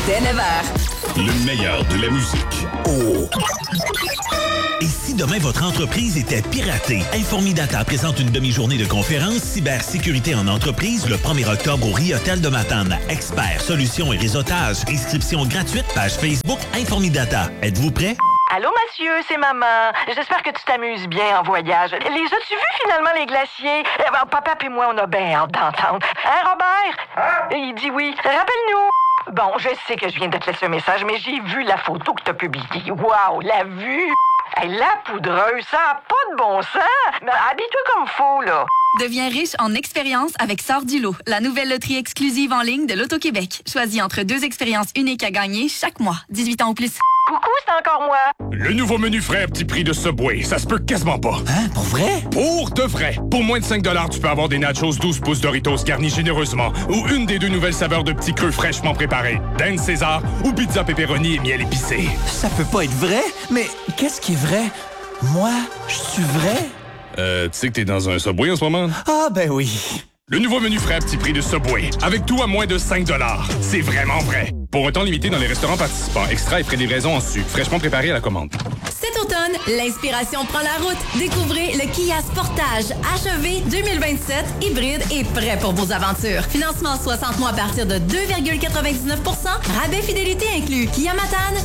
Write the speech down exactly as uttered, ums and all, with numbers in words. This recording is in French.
dès neuf heures. Le meilleur de la musique. Oh! Et si demain votre entreprise était piratée? Informidata présente une demi-journée de conférence cybersécurité en entreprise le premier octobre au Ri-Hôtel de Matane. Experts, solutions et réseautage. Inscription gratuite, page Facebook Informidata. Êtes-vous prêts? Allô, monsieur, c'est maman. J'espère que tu t'amuses bien en voyage. Les as-tu vus finalement, les glaciers? Eh ben, papa et moi, on a bien hâte d'entendre. Hein, Robert? Hein? Il dit oui. Rappelle-nous. Bon, je sais que je viens de te laisser un message, mais j'ai vu la photo que t'as publiée. Wow, la vue! Hey, la poudreuse, ça n'a pas de bon sens! Mais habille-toi comme faut, là. Deviens riche en expérience avec Sort du lot, la nouvelle loterie exclusive en ligne de l'Auto-Québec. Choisis entre deux expériences uniques à gagner chaque mois. dix-huit ans ou plus. Coucou, c'est encore moi. Le nouveau menu frais à petit prix de Subway, ça se peut quasiment pas. Hein? Pour vrai? Pour de vrai. Pour moins de cinq dollars, tu peux avoir des nachos douze pouces Doritos garnis généreusement ou une des deux nouvelles saveurs de petits creux fraîchement préparés. Dinde César ou pizza pepperoni et miel épicé. Ça peut pas être vrai? Mais qu'est-ce qui est vrai? Moi, je suis vrai? Euh, tu sais que t'es dans un Subway en ce moment? Ah, ben oui. Le nouveau menu frais à petit prix de Subway. Avec tout à moins de cinq dollars. C'est vraiment vrai. Pour un temps limité dans les restaurants participants. Extra et frais de livraison en sucre. Fraîchement préparé à la commande. Cet automne, l'inspiration prend la route. Découvrez le Kia Sportage H E V deux mille vingt-sept, hybride et prêt pour vos aventures. Financement soixante mois à partir de deux virgule quatre-vingt-dix-neuf pour cent. Rabais fidélité inclus. Kia Matane,